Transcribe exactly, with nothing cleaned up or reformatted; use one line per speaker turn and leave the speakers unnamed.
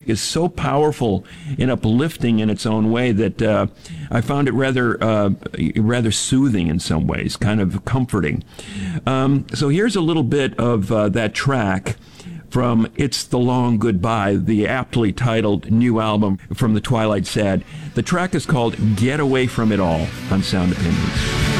is so powerful and uplifting in its own way that uh, I found it rather uh, rather soothing in some ways, kind of comforting. Um, so here's a little bit of uh, that track from It's the Long Goodbye, the aptly titled new album from the Twilight Sad. The track is called Get Away From It All on Sound Opinions.